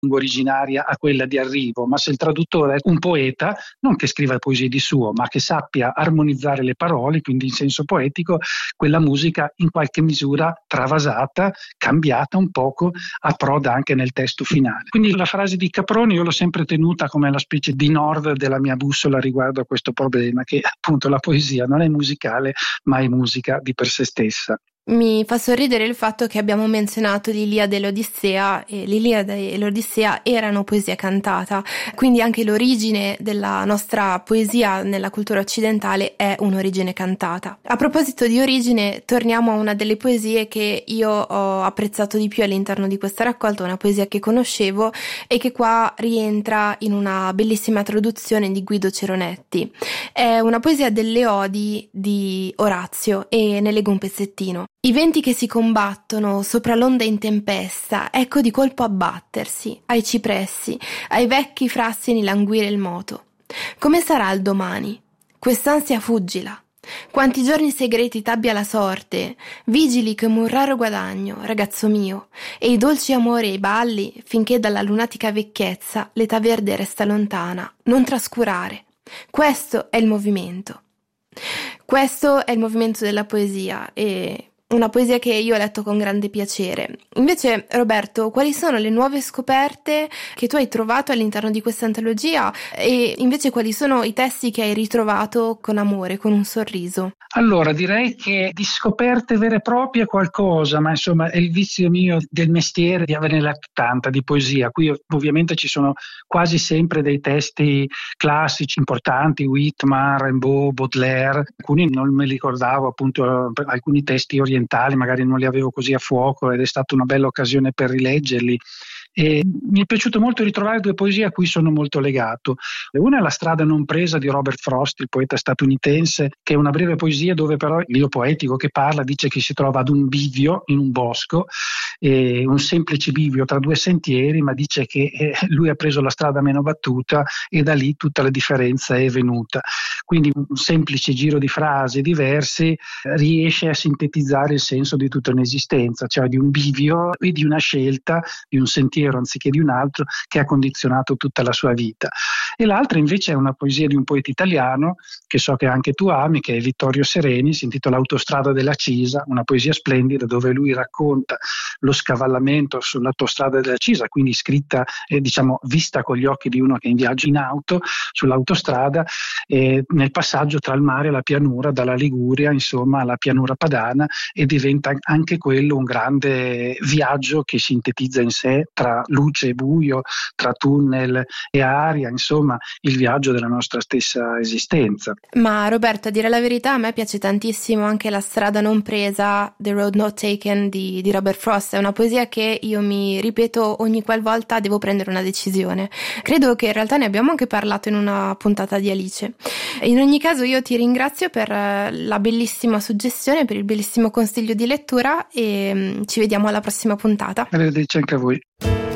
lingua originaria a quella di arrivo, ma se il traduttore è un poeta, non che scriva poesie di suo, ma che sappia armonizzare le parole, quindi in senso poetico, quella musica in qualche misura travasata, cambiata un poco, approda anche nel testo finale. Quindi la frase di Caproni io l'ho sempre tenuta come la specie di nord della mia bussola riguardo a questo problema, che appunto la poesia non è musicale, ma è musica di per sé stessa. Mi fa sorridere il fatto che abbiamo menzionato l'Iliade e l'Odissea, e l'Iliade e l'Odissea erano poesia cantata, quindi anche l'origine della nostra poesia nella cultura occidentale è un'origine cantata. A proposito di origine, torniamo a una delle poesie che io ho apprezzato di più all'interno di questa raccolta, una poesia che conoscevo e che qua rientra in una bellissima traduzione di Guido Ceronetti. È una poesia delle odi di Orazio e ne leggo un pezzettino. I venti che si combattono sopra l'onda in tempesta, ecco di colpo abbattersi, ai cipressi, ai vecchi frassini languire il moto. Come sarà il domani? Quest'ansia fuggila. Quanti giorni segreti t'abbia la sorte, vigili come un raro guadagno, ragazzo mio, e i dolci amori e i balli, finché dalla lunatica vecchiezza l'età verde resta lontana, non trascurare. Questo è il movimento. Questo è il movimento della poesia e una poesia che io ho letto con grande piacere. Invece, Roberto, quali sono le nuove scoperte che tu hai trovato all'interno di questa antologia e invece quali sono i testi che hai ritrovato con amore, con un sorriso? Allora, direi che di scoperte vere e proprie qualcosa, ma insomma è il vizio mio del mestiere di averne letto tanta di poesia. Qui ovviamente ci sono quasi sempre dei testi classici importanti, Whitman, Rimbaud, Baudelaire, alcuni non me li ricordavo, appunto alcuni testi orientali magari non li avevo così a fuoco ed è stata una bella occasione per rileggerli. E mi è piaciuto molto ritrovare due poesie a cui sono molto legato. Una è La strada non presa di Robert Frost, il poeta statunitense, che è una breve poesia dove però il mio poetico che parla dice che si trova ad un bivio in un bosco, un semplice bivio tra due sentieri, ma dice che lui ha preso la strada meno battuta e da lì tutta la differenza è venuta. Quindi un semplice giro di frasi diverse riesce a sintetizzare il senso di tutta un'esistenza, cioè di un bivio e di una scelta, di un sentiero anziché di un altro che ha condizionato tutta la sua vita. E l'altra invece è una poesia di un poeta italiano che so che anche tu ami, che è Vittorio Sereni, si intitola Autostrada della Cisa, una poesia splendida dove lui racconta lo scavallamento sull'autostrada della Cisa, quindi scritta vista con gli occhi di uno che è in viaggio in auto sull'autostrada, nel passaggio tra il mare e la pianura, dalla Liguria insomma alla pianura padana, e diventa anche quello un grande viaggio che sintetizza in sé tra luce e buio, tra tunnel e aria, insomma il viaggio della nostra stessa esistenza. Ma Roberto, a dire la verità, a me piace tantissimo anche La strada non presa, The Road Not Taken di Robert Frost. È una poesia che io mi ripeto ogni qualvolta devo prendere una decisione. Credo che in realtà ne abbiamo anche parlato in una puntata di Alice. In ogni caso io ti ringrazio per la bellissima suggestione, per il bellissimo consiglio di lettura e ci vediamo alla prossima puntata. Arrivederci anche a voi.